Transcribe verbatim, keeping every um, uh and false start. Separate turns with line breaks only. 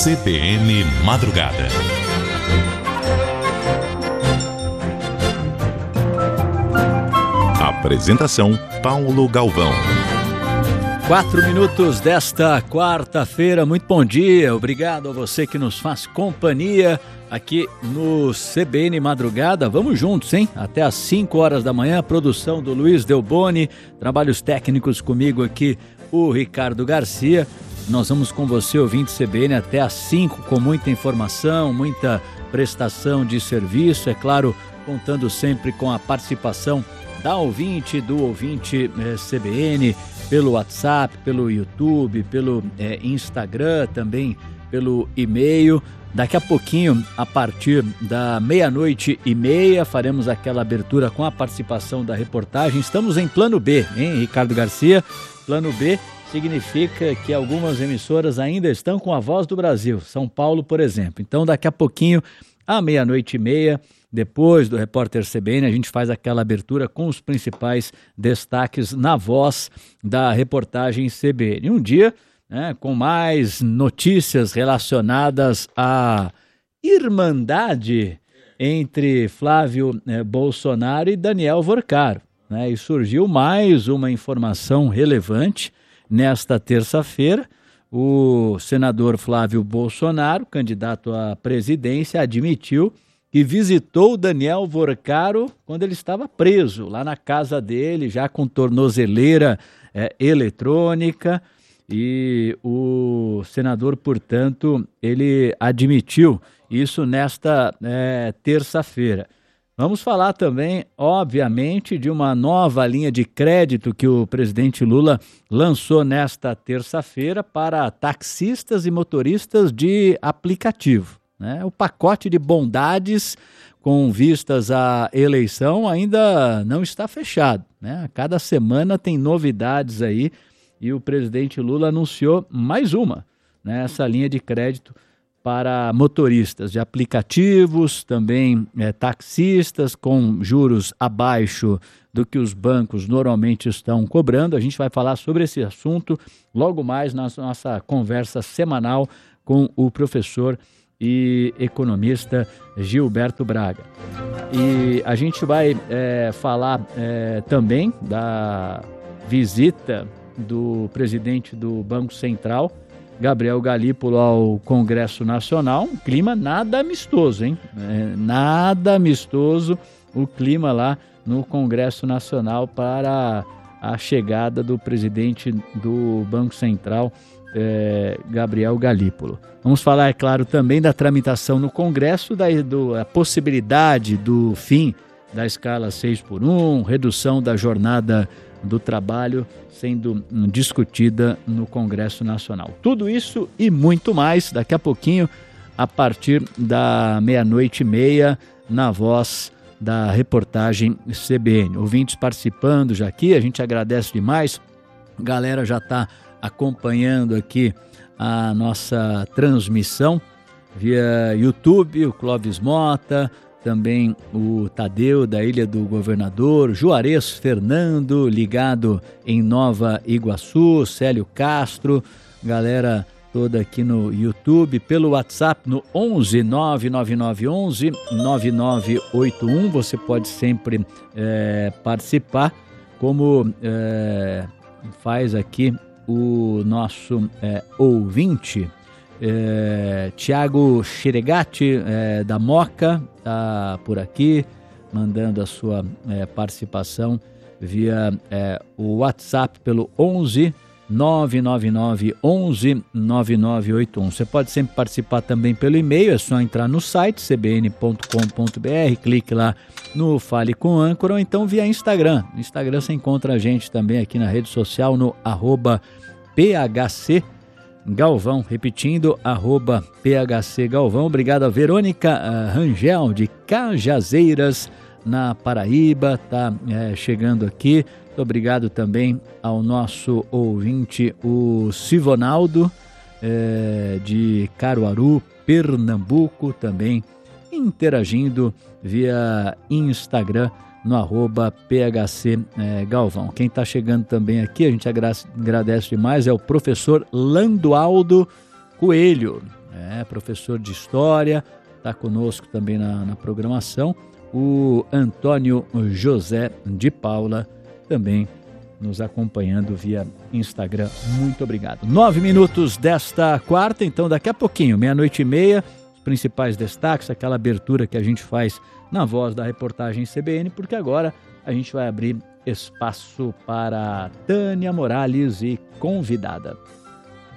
C B N Madrugada. Apresentação: Paulo Galvão.
Quatro minutos desta quarta-feira, muito bom dia, obrigado a você que nos faz companhia aqui no C B N Madrugada. Vamos juntos, hein? Até às cinco horas da manhã, produção do Luiz Delboni, trabalhos técnicos comigo aqui, o Ricardo Garcia. Nós vamos com você, ouvinte C B N, até às cinco, com muita informação, muita prestação de serviço, é claro, contando sempre com a participação da ouvinte, do ouvinte eh, C B N, pelo WhatsApp, pelo YouTube, pelo eh, Instagram, também pelo e-mail. Daqui a pouquinho, a partir da meia-noite e meia, faremos aquela abertura com a participação da reportagem. Estamos em plano B, hein, Ricardo Garcia? Plano B significa que algumas emissoras ainda estão com a Voz do Brasil, São Paulo, por exemplo. Então, daqui a pouquinho, à meia-noite e meia, depois do Repórter C B N, a gente faz aquela abertura com os principais destaques na voz da reportagem C B N. Um dia, né, com mais notícias relacionadas à irmandade entre Flávio eh, Bolsonaro e Daniel Vorcaro, né? E surgiu mais uma informação relevante nesta terça-feira. O senador Flávio Bolsonaro, candidato à presidência, admitiu que visitou Daniel Vorcaro quando ele estava preso, lá na casa dele, já com tornozeleira é, eletrônica, e o senador, portanto, ele admitiu isso nesta é, terça-feira. Vamos falar também, obviamente, de uma nova linha de crédito que o presidente Lula lançou nesta terça-feira para taxistas e motoristas de aplicativo. Né? O pacote de bondades com vistas à eleição ainda não está fechado, né? Cada semana tem novidades aí e o presidente Lula anunciou mais uma, né? Essa linha de crédito para motoristas de aplicativos, também é, taxistas com juros abaixo do que os bancos normalmente estão cobrando. A gente vai falar sobre esse assunto logo mais na nossa conversa semanal com o professor e economista Gilberto Braga. E a gente vai é, falar é, também da visita do presidente do Banco Central, Gabriel Galípolo, ao Congresso Nacional. Um clima nada amistoso, hein? É, nada amistoso o clima lá no Congresso Nacional para a chegada do presidente do Banco Central, É, Gabriel Galípolo. Vamos falar, é claro, também da tramitação no Congresso, da do, a possibilidade do fim da escala seis por um, redução da jornada do trabalho sendo hum, discutida no Congresso Nacional. Tudo isso e muito mais daqui a pouquinho, a partir da meia-noite e meia, na voz da reportagem C B N. Ouvintes participando já aqui, a gente agradece demais. A galera já está acompanhando aqui a nossa transmissão via YouTube, o Clóvis Mota, também o Tadeu da Ilha do Governador, Juarez Fernando, ligado em Nova Iguaçu, Célio Castro, galera toda aqui no YouTube, pelo WhatsApp no onze nove nove nove onze nove nove oito um, você pode sempre é, participar, como é, faz aqui o nosso é, ouvinte, é, Tiago Xiregati, é, da Moca, está por aqui, mandando a sua é, participação via é, o WhatsApp pelo onze nove nove nove onze nove nove oito um. Você pode sempre participar também pelo e-mail, é só entrar no site c b n ponto com ponto b r, clique lá no Fale com Âncora, ou então via Instagram. No Instagram você encontra a gente também aqui na rede social no arroba phc Galvão, repetindo, arroba phc Galvão. Obrigado a Verônica Rangel de Cajazeiras, na Paraíba, tá é, chegando aqui. Muito obrigado também ao nosso ouvinte, o Sivonaldo, é, de Caruaru, Pernambuco, também interagindo via Instagram no arroba phc é, Galvão. Quem está chegando também aqui, a gente agradece demais, é o professor Landualdo Coelho. né, professor de História, está conosco também na, na programação. O Antônio José de Paula também nos acompanhando via Instagram. Muito obrigado. Nove minutos desta quarta, então daqui a pouquinho, meia-noite e meia, os principais destaques, aquela abertura que a gente faz na voz da reportagem C B N, porque agora a gente vai abrir espaço para Tânia Morales e convidada.